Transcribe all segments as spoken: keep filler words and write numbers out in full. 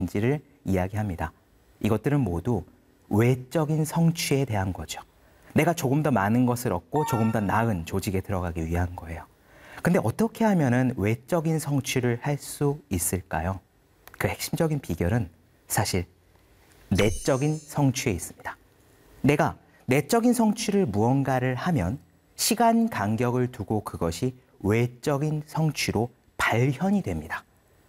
인지를 이야기합니다. 이것들은 모두 외적인 성취에 대한 거죠. 내가 조금 더 많은 것을 얻고 조금 더 나은 조직에 들어가기 위한 거예요. 근데 어떻게 하면은 외적인 성취를 할 수 있을까요? 그 핵심적인 비결은 사실 내적인 성취에 있습니다. 내가 내적인 성취를 무언가를 하면 시간 간격을 두고 그것이 외적인 성취로 발현이 됩니다.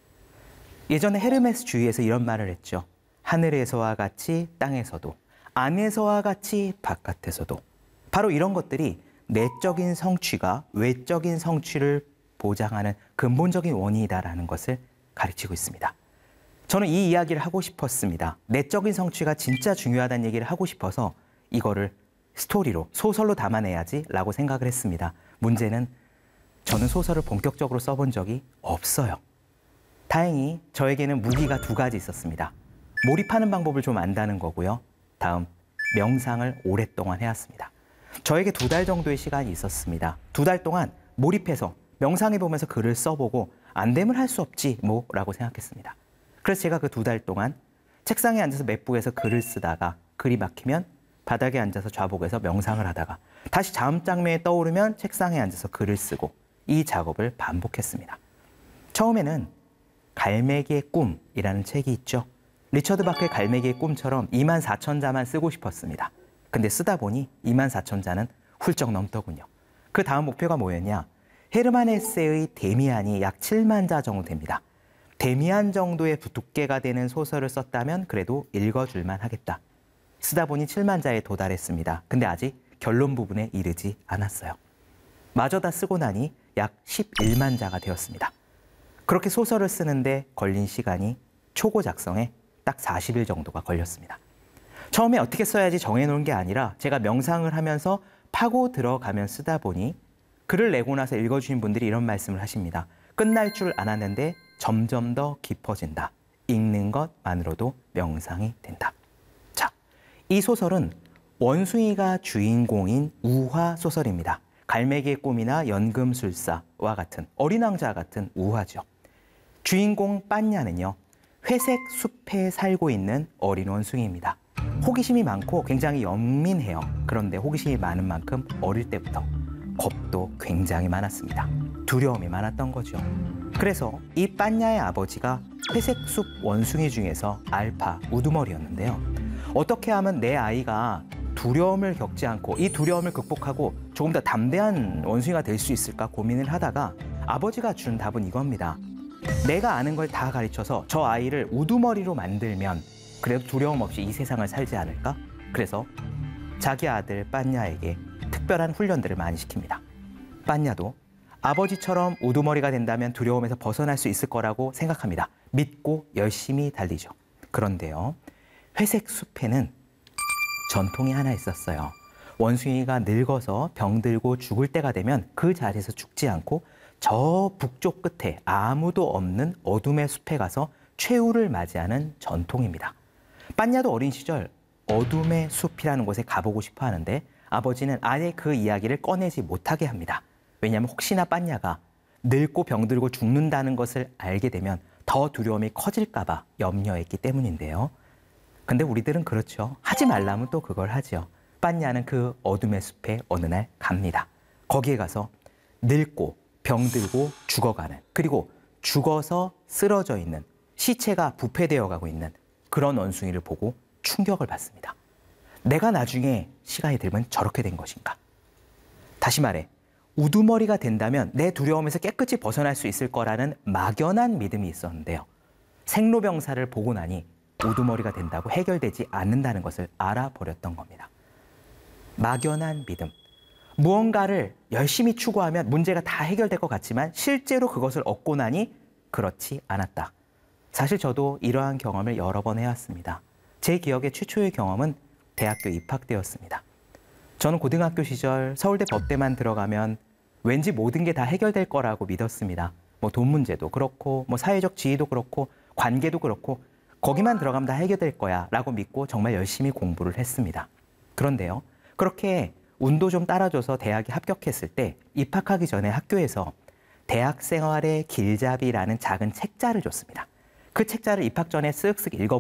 예전에 헤르메스 주의에서 이런 말을 했죠. 하늘에서와 같이 땅에서도, 안에서와 같이 바깥에서도. 바로 이런 것들이 내적인 성취가 외적인 성취를 보장하는 근본적인 원인이다라는 것을 가르치고 있습니다. 저는 이 이야기를 하고 싶었습니다. 내적인 성취가 진짜 중요하다는 얘기를 하고 싶어서 이거를 스토리로, 소설로 담아내야지 라고 생각을 했습니다. 문제는 저는 소설을 본격적으로 써본 적이 없어요. 다행히 저에게는 무기가 두 가지 있었습니다. 몰입하는 방법을 좀 안다는 거고요. 다음, 명상을 오랫동안 해왔습니다. 저에게 두 달 정도의 시간이 있었습니다. 두 달 동안 몰입해서 명상해보면서 글을 써보고 안 되면 할 수 없지 뭐 라고 생각했습니다. 그래서 제가 그 두 달 동안 책상에 앉아서 맥북에서 글을 쓰다가 글이 막히면 바닥에 앉아서 좌복해서 명상을 하다가 다시 다음 장면이 떠오르면 책상에 앉아서 글을 쓰고 이 작업을 반복했습니다. 처음에는 갈매기의 꿈이라는 책이 있죠. 리처드 바크의 갈매기의 꿈처럼 이만 사천 자만 쓰고 싶었습니다. 근데 쓰다 보니 이만 사천 자는 훌쩍 넘더군요. 그 다음 목표가 뭐였냐? 헤르만 헤세의 데미안이 약 칠만 자 정도 됩니다. 데미안 정도의 두께가 되는 소설을 썼다면 그래도 읽어줄만 하겠다. 쓰다 보니 칠만 자에 도달했습니다. 근데 아직 결론 부분에 이르지 않았어요. 마저 다 쓰고 나니 약 십일만 자가 되었습니다. 그렇게 소설을 쓰는데 걸린 시간이 초고 작성에 딱 사십 일 정도가 걸렸습니다. 처음에 어떻게 써야지 정해놓은 게 아니라 제가 명상을 하면서 파고 들어가면 쓰다 보니 글을 내고 나서 읽어주신 분들이 이런 말씀을 하십니다. 끝날 줄 알았는데 점점 더 깊어진다. 읽는 것만으로도 명상이 된다. 자, 이 소설은 원숭이가 주인공인 우화 소설입니다. 갈매기의 꿈이나 연금술사와 같은 어린 왕자와 같은 우화죠. 주인공 빤냐는요. 회색 숲에 살고 있는 어린 원숭이입니다. 호기심이 많고 굉장히 연민해요. 그런데 호기심이 많은 만큼 어릴 때부터 겁도 굉장히 많았습니다. 두려움이 많았던 거죠. 그래서 이 빤냐의 아버지가 회색 숲 원숭이 중에서 알파, 우두머리였는데요. 어떻게 하면 내 아이가 두려움을 겪지 않고 이 두려움을 극복하고 조금 더 담대한 원숭이가 될 수 있을까 고민을 하다가 아버지가 준 답은 이겁니다. 내가 아는 걸 다 가르쳐서 저 아이를 우두머리로 만들면 그래도 두려움 없이 이 세상을 살지 않을까? 그래서 자기 아들 빤냐에게 특별한 훈련들을 많이 시킵니다. 빤냐도 아버지처럼 우두머리가 된다면 두려움에서 벗어날 수 있을 거라고 생각합니다. 믿고 열심히 달리죠. 그런데요, 회색 숲에는 전통이 하나 있었어요. 원숭이가 늙어서 병들고 죽을 때가 되면 그 자리에서 죽지 않고 저 북쪽 끝에 아무도 없는 어둠의 숲에 가서 최후를 맞이하는 전통입니다. 빤냐도 어린 시절 어둠의 숲이라는 곳에 가보고 싶어 하는데 아버지는 아예 그 이야기를 꺼내지 못하게 합니다. 왜냐하면 혹시나 빤냐가 늙고 병들고 죽는다는 것을 알게 되면 더 두려움이 커질까 봐 염려했기 때문인데요. 근데 우리들은 그렇죠. 하지 말라면 또 그걸 하죠. 빤냐는 그 어둠의 숲에 어느 날 갑니다. 거기에 가서 늙고 병들고 죽어가는, 그리고 죽어서 쓰러져 있는, 시체가 부패되어 가고 있는 그런 원숭이를 보고 충격을 받습니다. 내가 나중에 시간이 들면 저렇게 된 것인가? 다시 말해, 우두머리가 된다면 내 두려움에서 깨끗이 벗어날 수 있을 거라는 막연한 믿음이 있었는데요. 생로병사를 보고 나니 우두머리가 된다고 해결되지 않는다는 것을 알아버렸던 겁니다. 막연한 믿음. 무언가를 열심히 추구하면 문제가 다 해결될 것 같지만 실제로 그것을 얻고 나니 그렇지 않았다. 사실 저도 이러한 경험을 여러 번 해왔습니다. 제 기억의 최초의 경험은 대학교 입학 때였습니다. 저는 고등학교 시절 서울대 법대만 들어가면 왠지 모든 게 다 해결될 거라고 믿었습니다. 뭐 돈 문제도 그렇고 뭐 사회적 지위도 그렇고 관계도 그렇고 거기만 들어가면 다 해결될 거야 라고 믿고 정말 열심히 공부를 했습니다. 그런데요, 그렇게 운도 좀 따라줘서 대학에 합격했을 때 입학하기 전에 학교에서 대학 생활의 길잡이라는 작은 책자를 줬습니다. 그 책자를 입학 전에 쓱쓱 읽어